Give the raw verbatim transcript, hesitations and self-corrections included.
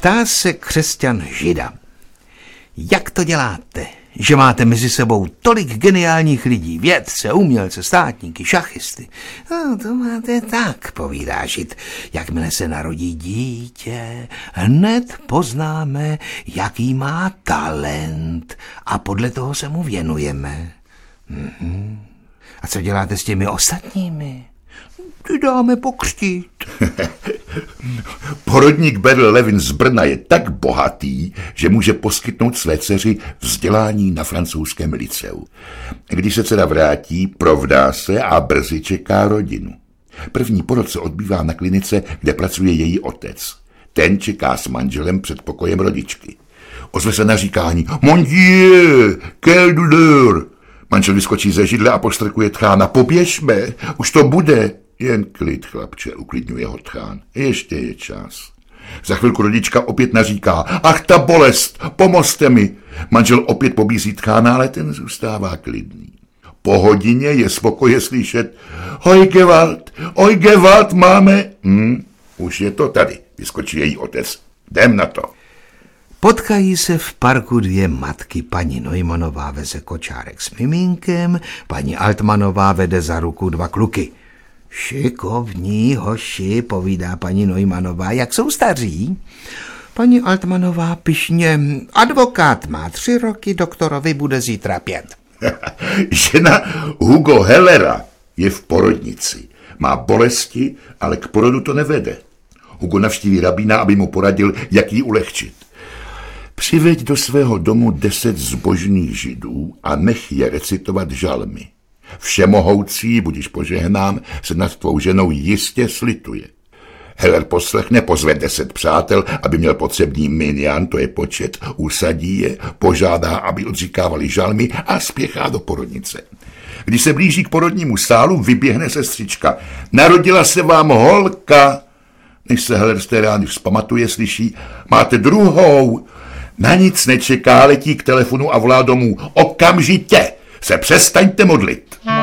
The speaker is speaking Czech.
Ptá se křesťan Žida. Jak to děláte, že máte mezi sebou tolik geniálních lidí, vědce, umělce, státníky, šachisty? No, to máte tak, povídá Žid. Jakmile se narodí dítě, hned poznáme, jaký má talent a podle toho se mu věnujeme. Mhm. A co děláte s těmi ostatními? Ty dáme pokřtít. Porodník Berl Levin z Brna je tak bohatý, že může poskytnout své dceři vzdělání na francouzském liceu. Když se dcera vrátí, provdá se a brzy čeká rodinu. První porod se odbývá na klinice, kde pracuje její otec. Ten čeká s manželem před pokojem rodičky. Ozve se naříkání: Mon Dieu, quelle douleur! Manžel vyskočí ze židle a postrkuje tchána: Poběžme, už to bude. Jen klid, chlapče, uklidňuje ho tchán. Ještě je čas. Za chvilku rodička opět naříká: Ach, ta bolest, pomozte mi. Manžel opět pobízí tchána, ale ten zůstává klidný. Po hodině je spokoje slyšet: Oj, Gewalt, oj, Gewalt, máme. Hm, už je to tady, vyskočí její otec. Jdem na to. Potkají se v parku dvě matky. Paní Neumannová veze kočárek s miminkem, paní Altmanová vede za ruku dva kluky. Šikovní hoši, povídá paní Neumannová, jak jsou staří? Paní Altmanová pyšně: Advokát má tři roky, doktorovi bude zítra pět. Žena Hugo Hellera je v porodnici. Má bolesti, ale k porodu to nevede. Hugo navštíví rabína, aby mu poradil, jak jí ulehčit. Přiveď do svého domu deset zbožných židů a nech je recitovat žalmy. Všemohoucí, budiž požehnám, se nad tvou ženou jistě slituje. Heller poslechne, pozve deset přátel, aby měl potřebný minyan, to je počet, usadí je, požádá, aby odříkávali žalmy a spěchá do porodnice. Když se blíží k porodnímu sálu, vyběhne sestřička: Narodila se vám holka. Než se Heller z té rány vzpamatuje, slyší: Máte druhou. Na nic nečeká, letí k telefonu a volá domů: Okamžitě se přestaňte modlit.